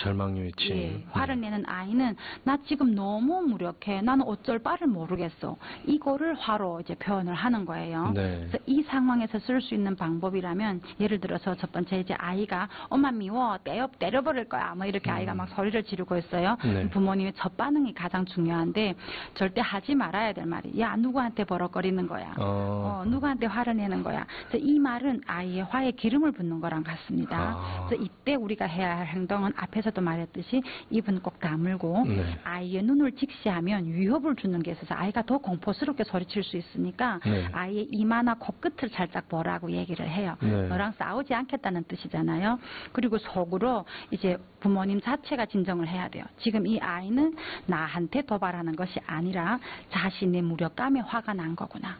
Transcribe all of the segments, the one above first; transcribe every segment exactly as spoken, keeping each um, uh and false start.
절망 요인치. 예, 화를 내는 아이는 나 지금 너무 무력해. 나는 어쩔 바를 모르겠어. 이거를 화로 이제 표현을 하는 거예요. 네. 그래서 이 상황에서 쓸 수 있는 방법이라면 예를 들어서 첫 번째 이제 아이가 엄마 미워 때려 때려버릴 거야. 뭐 이렇게 음. 아이가 막 소리를 지르고 있어요. 네. 부모님의 첫 반응이 가장 중요한데 절대 하지 말아야 될 말이 야 누구한테 버럭거리는 거야. 어. 어, 누구한테 화를 내는 거야. 그래서 이 말은 아이의 화에 기름을 붓는 거랑 같습니다. 아. 그래서 이때 우리가 해야 할 행동은 앞에서도 말했듯이 입은 꼭 다물고 네. 아이의 눈을 직시하면 위협을 주는 게 있어서 아이가 더 공포스럽게 소리칠 수 있으니까 네. 아이의 이마나 코끝을 살짝 보라고 얘기를 해요. 네. 너랑 싸우지 않겠다는 뜻이잖아요. 그리고 속으로 이제 부모님 자체가 진정을 해야 돼요. 지금 이 아이는 나한테 도발하는 것이 아니라 자신의 무력감에 화가 난 거구나.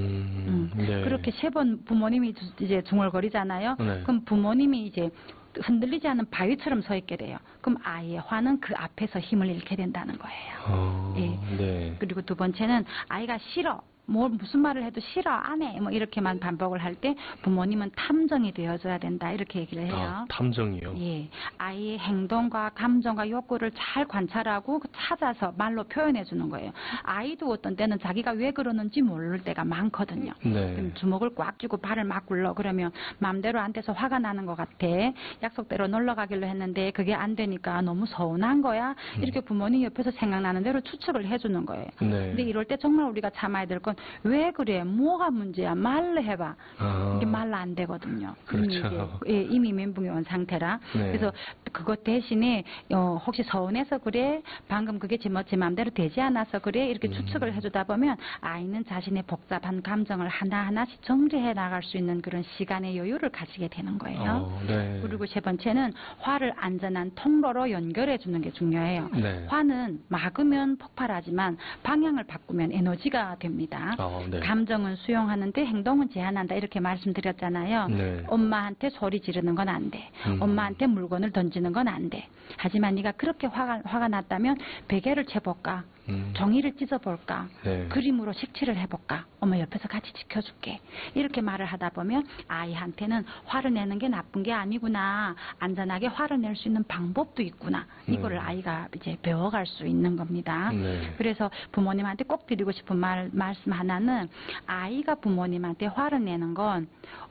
음, 음. 네. 그렇게 세 번 부모님이 이제 중얼거리잖아요. 네. 그럼 부모님이 이제 흔들리지 않은 바위처럼 서 있게 돼요. 그럼 아이의 화는 그 앞에서 힘을 잃게 된다는 거예요. 어, 예. 네. 그리고 두 번째는 아이가 싫어. 뭐 무슨 말을 해도 싫어 안 해. 뭐 이렇게만 반복을 할 때 부모님은 탐정이 되어줘야 된다 이렇게 얘기를 해요. 아, 탐정이요. 예, 아이의 행동과 감정과 욕구를 잘 관찰하고 찾아서 말로 표현해 주는 거예요. 아이도 어떤 때는 자기가 왜 그러는지 모를 때가 많거든요. 네. 주먹을 꽉 쥐고 발을 막 굴러 그러면 마음대로 안 돼서 화가 나는 것 같아. 약속대로 놀러 가기로 했는데 그게 안 되니까 너무 서운한 거야. 이렇게 부모님 옆에서 생각나는 대로 추측을 해주는 거예요. 네. 근데 이럴 때 정말 우리가 참아야 될 건 왜 그래? 뭐가 문제야? 말로 해봐. 아. 이게 말로 안 되거든요. 그렇죠. 이미, 이제, 예, 이미 멘붕이 온 상태라. 네. 그래서 그것 대신에 어, 혹시 서운해서 그래? 방금 그게 제, 뭐, 제 마음대로 되지 않아서 그래? 이렇게 음. 추측을 해주다 보면 아이는 자신의 복잡한 감정을 하나하나씩 정리해 나갈 수 있는 그런 시간의 여유를 가지게 되는 거예요. 어, 네. 그리고 세 번째는 화를 안전한 통로로 연결해 주는 게 중요해요. 네. 화는 막으면 폭발하지만 방향을 바꾸면 에너지가 됩니다. 어, 네. 감정은 수용하는데 행동은 제한한다 이렇게 말씀드렸잖아요. 네. 엄마한테 소리 지르는 건 안 돼. 음. 엄마한테 물건을 던지는 건 안 돼. 하지만 네가 그렇게 화가, 화가 났다면 베개를 채볼까? 음. 종이를 찢어볼까? 네. 그림으로 색칠을 해볼까? 엄마 옆에서 같이 지켜줄게. 이렇게 말을 하다 보면 아이한테는 화를 내는 게 나쁜 게 아니구나. 안전하게 화를 낼 수 있는 방법도 있구나. 이거를 네. 아이가 이제 배워갈 수 있는 겁니다. 네. 그래서 부모님한테 꼭 드리고 싶은 말, 말씀 하나는 아이가 부모님한테 화를 내는 건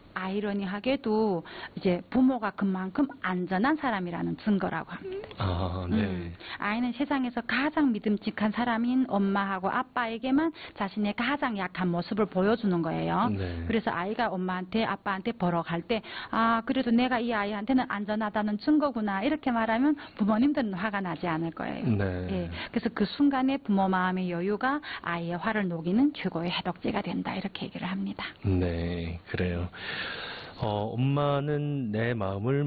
아이러니하게도 이제 부모가 그만큼 안전한 사람이라는 증거라고 합니다. 아, 네. 음, 아이는 세상에서 가장 믿음직한 사람인 엄마하고 아빠에게만 자신의 가장 약한 모습을 보여주는 거예요. 네. 그래서 아이가 엄마한테 아빠한테 버럭할 때 아 그래도 내가 이 아이한테는 안전하다는 증거구나 이렇게 말하면 부모님들은 화가 나지 않을 거예요. 네. 예, 그래서 그 순간에 부모 마음의 여유가 아이의 화를 녹이는 최고의 해독제가 된다 이렇게 얘기를 합니다. 네, 그래요. 어, 엄마는 내 마음을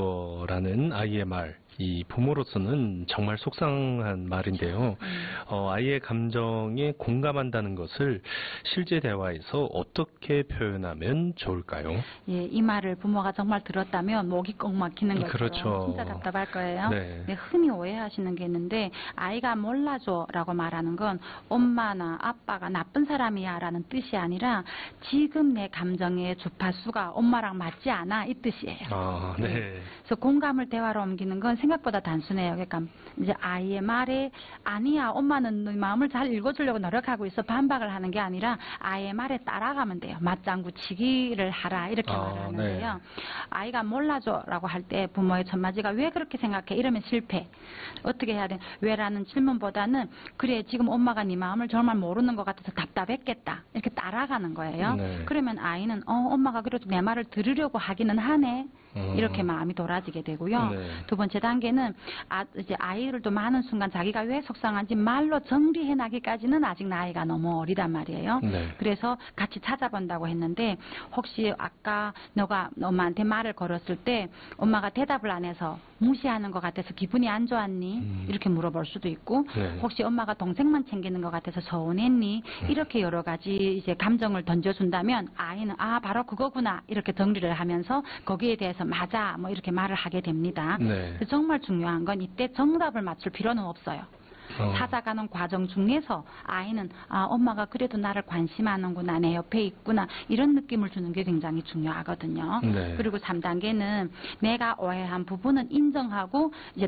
몰라줘라는 아이의 말. 이 부모로서는 정말 속상한 말인데요. 어, 아이의 감정에 공감한다는 것을 실제 대화에서 어떻게 표현하면 좋을까요? 예, 이 말을 부모가 정말 들었다면 목이 꼭 막히는 것처럼 그렇죠. 진짜 답답할 거예요. 네. 네, 흔히 오해하시는 게 있는데 아이가 몰라줘라고 말하는 건 엄마나 아빠가 나쁜 사람이야 라는 뜻이 아니라 지금 내 감정의 주파수가 엄마랑 맞지 않아 이 뜻이에요. 아, 네. 그래서 공감을 대화로 옮기는 건 생각보다 단순해요. 그러니까 이제 아이의 말에 아니야 엄마는 네 마음을 잘 읽어주려고 노력하고 있어 반박을 하는 게 아니라 아이의 말에 따라가면 돼요. 맞장구 치기를 하라 이렇게 아, 말을 하는데요. 네. 아이가 몰라줘라고 할 때 부모의 첫마디가 왜 그렇게 생각해? 이러면 실패. 어떻게 해야 돼? 왜라는 질문보다는 그래 지금 엄마가 네 마음을 정말 모르는 것 같아서 답답했겠다. 이렇게 따라가는 거예요. 네. 그러면 아이는 어 엄마가 그래도 내 말을 들으려고 하기는 하네. 음. 이렇게 마음이 돌아지게 되고요. 네. 두 번째 단계는 아, 이제 아이들도 많은 순간 자기가 왜 속상한지 말로 정리해 나기까지는 아직 나이가 너무 어리단 말이에요. 네. 그래서 같이 찾아본다고 했는데 혹시 아까 너가 엄마한테 말을 걸었을 때 엄마가 대답을 안 해서 무시하는 것 같아서 기분이 안 좋았니? 음. 이렇게 물어볼 수도 있고 네. 혹시 엄마가 동생만 챙기는 것 같아서 서운했니? 음. 이렇게 여러 가지 이제 감정을 던져준다면 아이는 아 바로 그거구나 이렇게 정리를 하면서 거기에 대해서 맞아 뭐 이렇게 말을 하게 됩니다. 네. 정말 중요한 건 이때 정답을 맞출 필요는 없어요. 어. 찾아가는 과정 중에서 아이는 아 엄마가 그래도 나를 관심하는구나 내 옆에 있구나 이런 느낌을 주는 게 굉장히 중요하거든요. 네. 그리고 삼 단계는 내가 오해한 부분은 인정하고 이제